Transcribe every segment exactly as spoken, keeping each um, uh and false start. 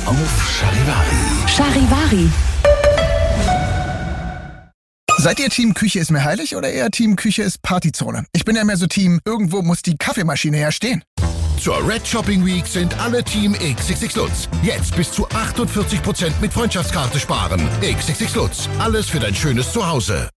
auf Charivari. Charivari. Seid ihr Team Küche ist mir heilig oder eher Team Küche ist Partyzone? Ich bin ja mehr so Team, irgendwo muss die Kaffeemaschine ja stehen. Zur Red Shopping Week sind alle Team X X X Lutz. Jetzt bis zu achtundvierzig Prozent mit Freundschaftskarte sparen. X X X Lutz. Alles für dein schönes Zuhause.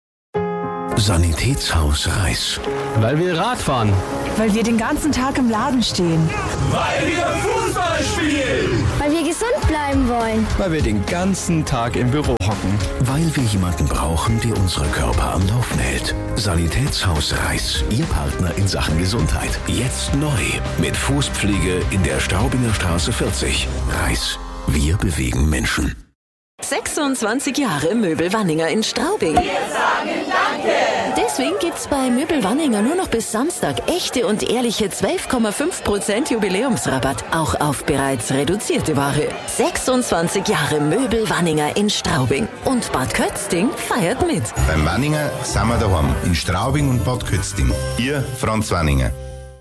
Sanitätshaus Reis. Weil wir Rad fahren. Weil wir den ganzen Tag im Laden stehen. Weil wir Fußball spielen. Weil wir gesund bleiben wollen. Weil wir den ganzen Tag im Büro hocken. Weil wir jemanden brauchen, der unsere Körper am Laufen hält. Sanitätshaus Reis, Ihr Partner in Sachen Gesundheit. Jetzt neu. Mit Fußpflege in der Straubinger Straße vierzig. Reis. Wir bewegen Menschen. sechsundzwanzig Jahre Möbel Wanninger in Straubing. Wir sagen Danke. Deswegen gibt's bei Möbel Wanninger nur noch bis Samstag echte und ehrliche zwölf Komma fünf Prozent Jubiläumsrabatt. Auch auf bereits reduzierte Ware. sechsundzwanzig Jahre Möbel Wanninger in Straubing. Und Bad Kötzting feiert mit. Beim Wanninger sind wir daheim. In Straubing und Bad Kötzting. Ihr Franz Wanninger.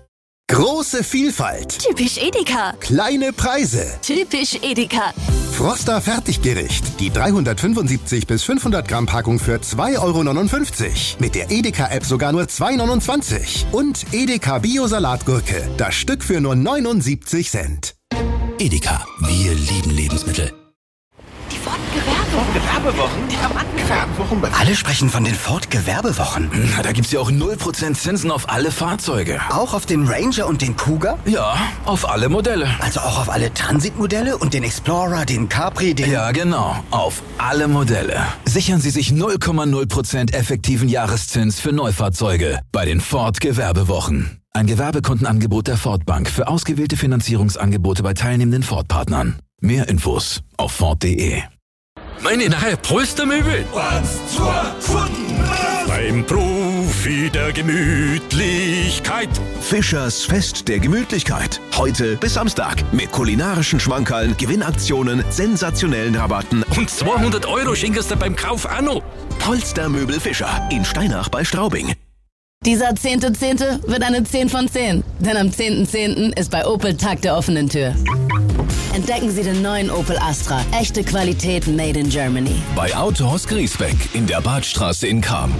Große Vielfalt. Typisch Edeka. Kleine Preise. Typisch Edeka. Froster Fertiggericht. Die dreihundertfünfundsiebzig bis fünfhundert Gramm Packung für zwei Euro neunundfünfzig. Mit der Edeka-App sogar nur zwei Euro neunundzwanzig. Und Edeka Bio-Salatgurke. Das Stück für nur neunundsiebzig Cent. Edeka. Wir lieben Lebensmittel. Die Ford-Gewerbewochen. Die haben angefangen. Alle sprechen von den Ford-Gewerbewochen. Na, da gibt's ja auch null Prozent Zinsen auf alle Fahrzeuge. Auch auf den Ranger und den Kuga? Ja, auf alle Modelle. Also auch auf alle Transit-Modelle und den Explorer, den Capri, den... Ja, genau. Auf alle Modelle. Sichern Sie sich null Komma null Prozent effektiven Jahreszins für Neufahrzeuge bei den Ford-Gewerbewochen. Ein Gewerbekundenangebot der Ford Bank für ausgewählte Finanzierungsangebote bei teilnehmenden Ford-Partnern. Mehr Infos auf Ford punkt de. Meine neue Polstermöbel. Was zur Pfoten. Beim Profi der Gemütlichkeit. Fischers Fest der Gemütlichkeit. Heute bis Samstag. Mit kulinarischen Schmankerln, Gewinnaktionen, sensationellen Rabatten. Und zweihundert Euro schenkst du beim Kauf auch noch. Polstermöbel Fischer in Steinach bei Straubing. Dieser zehnte Zehnte wird eine zehn von zehn. Denn am zehnten Zehnten ist bei Opel Tag der offenen Tür. Entdecken Sie den neuen Opel Astra. Echte Qualität made in Germany. Bei Autohaus Griesbeck in der Badstraße in Cham.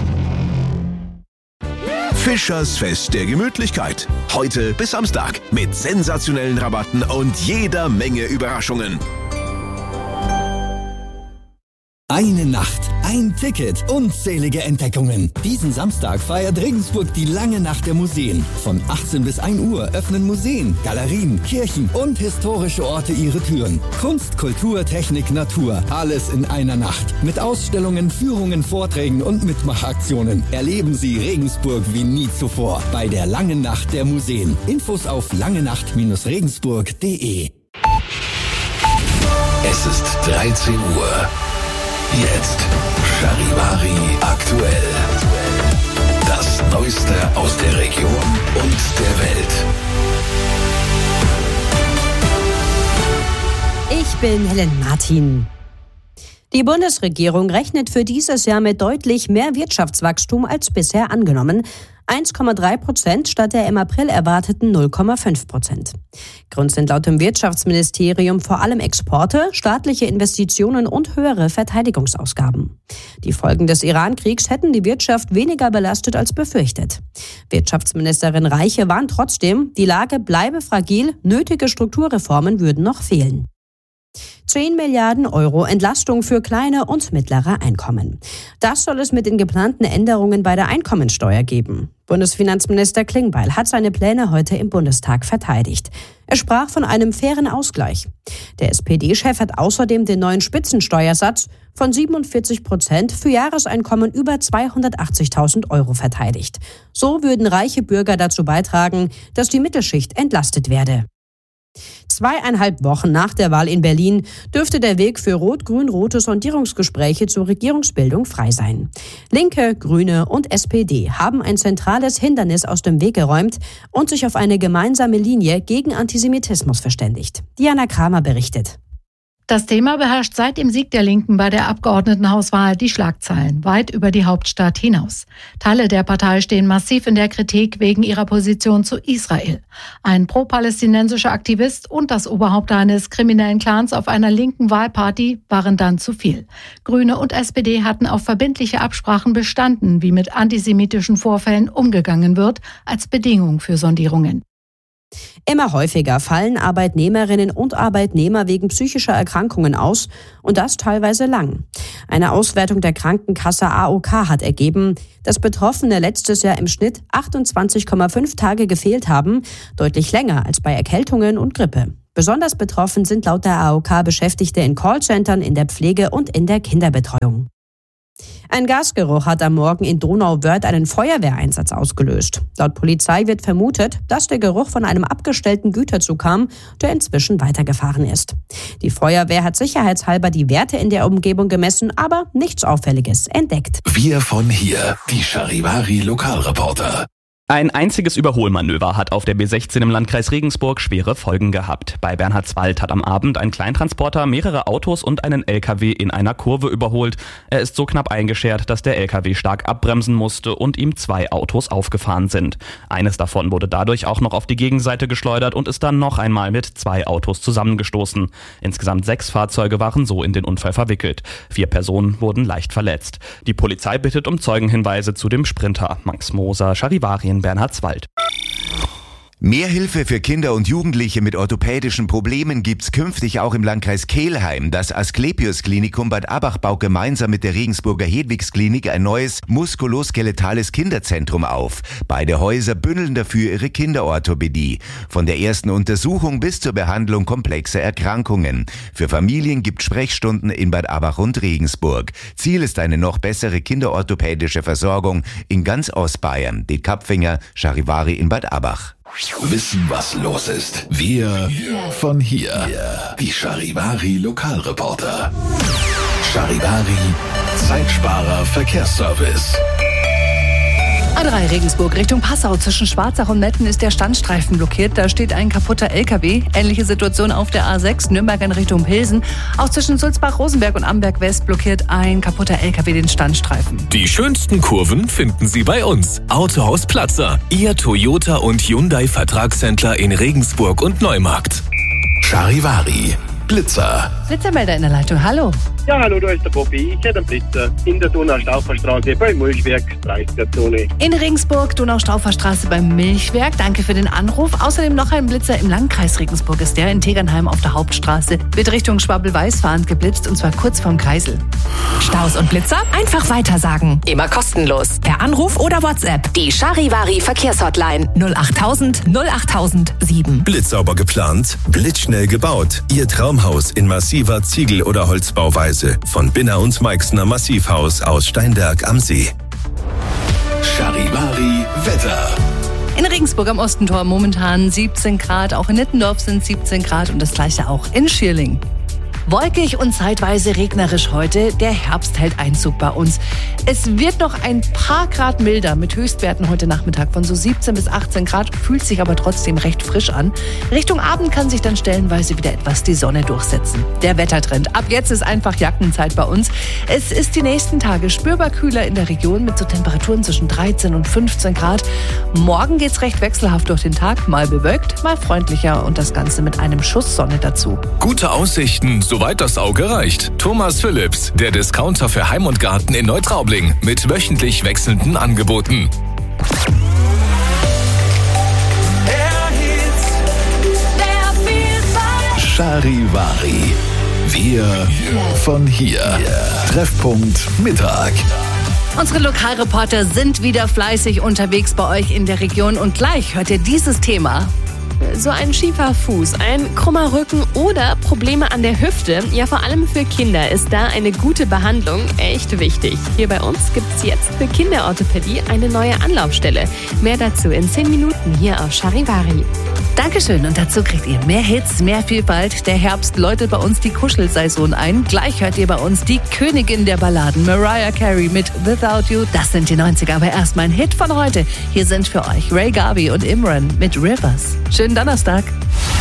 Fischers Fest der Gemütlichkeit. Heute bis Samstag mit sensationellen Rabatten und jeder Menge Überraschungen. Eine Nacht, ein Ticket, unzählige Entdeckungen. Diesen Samstag feiert Regensburg die lange Nacht der Museen. Von achtzehn bis ein Uhr öffnen Museen, Galerien, Kirchen und historische Orte ihre Türen. Kunst, Kultur, Technik, Natur, alles in einer Nacht. Mit Ausstellungen, Führungen, Vorträgen und Mitmachaktionen. Erleben Sie Regensburg wie nie zuvor bei der langen Nacht der Museen. Infos auf langenacht Regensburg punkt de. Es ist dreizehn Uhr. Jetzt Charivari aktuell. Das Neueste aus der Region und der Welt. Ich bin Helen Martin. Die Bundesregierung rechnet für dieses Jahr mit deutlich mehr Wirtschaftswachstum als bisher angenommen. eins Komma drei Prozent statt der im April erwarteten null Komma fünf Prozent. Grund sind laut dem Wirtschaftsministerium vor allem Exporte, staatliche Investitionen und höhere Verteidigungsausgaben. Die Folgen des Iran-Kriegs hätten die Wirtschaft weniger belastet als befürchtet. Wirtschaftsministerin Reiche warnt trotzdem, die Lage bleibe fragil, nötige Strukturreformen würden noch fehlen. zehn Milliarden Euro Entlastung für kleine und mittlere Einkommen. Das soll es mit den geplanten Änderungen bei der Einkommensteuer geben. Bundesfinanzminister Klingbeil hat seine Pläne heute im Bundestag verteidigt. Er sprach von einem fairen Ausgleich. Der S P D-Chef hat außerdem den neuen Spitzensteuersatz von siebenundvierzig Prozent für Jahreseinkommen über zweihundertachtzigtausend Euro verteidigt. So würden reiche Bürger dazu beitragen, dass die Mittelschicht entlastet werde. Zweieinhalb Wochen nach der Wahl in Berlin dürfte der Weg für rot-grün-rote Sondierungsgespräche zur Regierungsbildung frei sein. Linke, Grüne und S P D haben ein zentrales Hindernis aus dem Weg geräumt und sich auf eine gemeinsame Linie gegen Antisemitismus verständigt. Diana Kramer berichtet. Das Thema beherrscht seit dem Sieg der Linken bei der Abgeordnetenhauswahl die Schlagzeilen weit über die Hauptstadt hinaus. Teile der Partei stehen massiv in der Kritik wegen ihrer Position zu Israel. Ein pro-palästinensischer Aktivist und das Oberhaupt eines kriminellen Clans auf einer linken Wahlparty waren dann zu viel. Grüne und S P D hatten auf verbindliche Absprachen bestanden, wie mit antisemitischen Vorfällen umgegangen wird, als Bedingung für Sondierungen. Immer häufiger fallen Arbeitnehmerinnen und Arbeitnehmer wegen psychischer Erkrankungen aus und das teilweise lang. Eine Auswertung der Krankenkasse A O K hat ergeben, dass Betroffene letztes Jahr im Schnitt achtundzwanzig Komma fünf Tage gefehlt haben, deutlich länger als bei Erkältungen und Grippe. Besonders betroffen sind laut der A O K Beschäftigte in Callcentern, in der Pflege und in der Kinderbetreuung. Ein Gasgeruch hat am Morgen in Donauwörth einen Feuerwehreinsatz ausgelöst. Laut Polizei wird vermutet, dass der Geruch von einem abgestellten Güterzug kam, der inzwischen weitergefahren ist. Die Feuerwehr hat sicherheitshalber die Werte in der Umgebung gemessen, aber nichts Auffälliges entdeckt. Wir von hier, die Charivari Lokalreporter. Ein einziges Überholmanöver hat auf der B sechzehn im Landkreis Regensburg schwere Folgen gehabt. Bei Bernhardswald hat am Abend ein Kleintransporter mehrere Autos und einen L K W in einer Kurve überholt. Er ist so knapp eingeschert, dass der L K W stark abbremsen musste und ihm zwei Autos aufgefahren sind. Eines davon wurde dadurch auch noch auf die Gegenseite geschleudert und ist dann noch einmal mit zwei Autos zusammengestoßen. Insgesamt sechs Fahrzeuge waren so in den Unfall verwickelt. Vier Personen wurden leicht verletzt. Die Polizei bittet um Zeugenhinweise zu dem Sprinter. Max Moser, Charivari in Bernhardswald. Mehr Hilfe für Kinder und Jugendliche mit orthopädischen Problemen gibt's künftig auch im Landkreis Kelheim. Das Asklepios-Klinikum Bad Abach baut gemeinsam mit der Regensburger Hedwigsklinik ein neues muskuloskeletales Kinderzentrum auf. Beide Häuser bündeln dafür ihre Kinderorthopädie. Von der ersten Untersuchung bis zur Behandlung komplexer Erkrankungen. Für Familien gibt Sprechstunden in Bad Abach und Regensburg. Ziel ist eine noch bessere kinderorthopädische Versorgung in ganz Ostbayern. Die Kapfinger, Charivari in Bad Abach. Wissen, was los ist. Wir von hier. Die Charivari Lokalreporter. Charivari Zeitsparer Verkehrsservice. A drei Regensburg Richtung Passau. Zwischen Schwarzach und Metten ist der Standstreifen blockiert. Da steht ein kaputter L K W. Ähnliche Situation auf der A sechs Nürnberg in Richtung Pilsen. Auch zwischen Sulzbach, Rosenberg und Amberg West blockiert ein kaputter L K W den Standstreifen. Die schönsten Kurven finden Sie bei uns. Autohaus Platzer. Ihr Toyota und Hyundai Vertragshändler in Regensburg und Neumarkt. Charivari Blitzer. Blitzermelder in der Leitung. Hallo. Ja, hallo, da ist der Bobby. Ich hätte einen Blitzer in der Donau-Staufer-Straße beim Milchwerk, dreißiger-Zone. In Regensburg, Donau-Staufer-Straße beim Milchwerk. Danke für den Anruf. Außerdem noch ein Blitzer im Landkreis Regensburg ist der in Tegernheim auf der Hauptstraße. Wird Richtung Schwabel-Weiß fahrend geblitzt und zwar kurz vorm Kreisel. Staus und Blitzer? Einfach weitersagen. Immer kostenlos. Per Anruf oder WhatsApp. Die Charivari Verkehrshotline null achttausend null achttausend sieben. Blitzsauber geplant, blitzschnell gebaut. Ihr Traumhaus in massiver Ziegel- oder Holzbauweise. Von Binner und Meixner Massivhaus aus Steinberg am See. Charivari Wetter. In Regensburg am Ostentor momentan siebzehn Grad, auch in Nittendorf sind siebzehn Grad und das gleiche auch in Schierling. Wolkig und zeitweise regnerisch heute. Der Herbst hält Einzug bei uns. Es wird noch ein paar Grad milder mit Höchstwerten heute Nachmittag von so siebzehn bis achtzehn Grad, fühlt sich aber trotzdem recht frisch an. Richtung Abend kann sich dann stellenweise wieder etwas die Sonne durchsetzen. Der Wettertrend. Ab jetzt ist einfach Jackenzeit bei uns. Es ist die nächsten Tage spürbar kühler in der Region mit so Temperaturen zwischen dreizehn und fünfzehn Grad. Morgen geht's recht wechselhaft durch den Tag, mal bewölkt, mal freundlicher und das Ganze mit einem Schuss Sonne dazu. Gute Aussichten, soweit das Auge reicht. Thomas Phillips, der Discounter für Heim und Garten in Neutraubling mit wöchentlich wechselnden Angeboten. Charivari. Wir von hier. Treffpunkt Mittag. Unsere Lokalreporter sind wieder fleißig unterwegs bei euch in der Region und gleich hört ihr dieses Thema. So ein schiefer Fuß, ein krummer Rücken oder Probleme an der Hüfte, ja vor allem für Kinder ist da eine gute Behandlung echt wichtig. Hier bei uns gibt's jetzt für Kinderorthopädie eine neue Anlaufstelle. Mehr dazu in zehn Minuten hier auf Charivari. Dankeschön und dazu kriegt ihr mehr Hits, mehr Vielfalt. Der Herbst läutet bei uns die Kuschelsaison ein. Gleich hört ihr bei uns die Königin der Balladen, Mariah Carey mit Without You. Das sind die neunziger, aber erst mein Hit von heute. Hier sind für euch Ray Garvey und Imran mit Rivers. Schönen Donnerstag.